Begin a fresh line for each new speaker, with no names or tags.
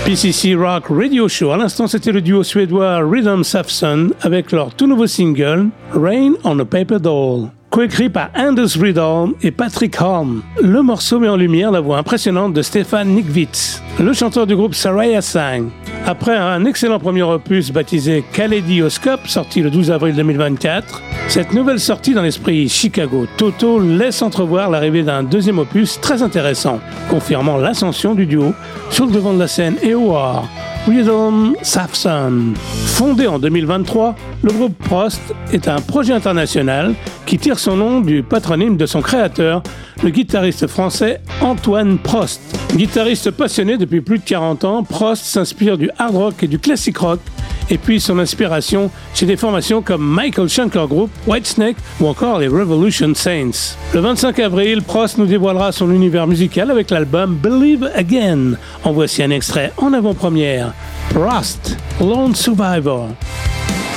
PCC Rock Radio Show. À l'instant, c'était le duo suédois Rhythm Safson avec leur tout nouveau single Rain on a Paper Doll, coécrit par Anders Riedel et Patrick Holm. Le morceau met en lumière la voix impressionnante de Stefan Nikwitz, le chanteur du groupe Saraya Sang. Après un excellent premier opus baptisé Kaleidioscope, sorti le 12 avril 2024, cette nouvelle sortie dans l'esprit Chicago Toto laisse entrevoir l'arrivée d'un deuxième opus très intéressant, confirmant l'ascension du duo sur le devant de la scène EOR, Rhythm Safson. Fondé en 2023, le groupe Prost est un projet international qui tire son nom du patronyme de son créateur, le guitariste français Antoine Prost. Guitariste passionné depuis plus de 40 ans, Prost s'inspire du hard rock et du classic rock et puis son inspiration chez des formations comme Michael Schenker Group, Whitesnake ou encore les Revolution Saints. Le 25 avril, Prost nous dévoilera son univers musical avec l'album Believe Again. En voici un extrait en avant-première. Prost, Lone Survivor.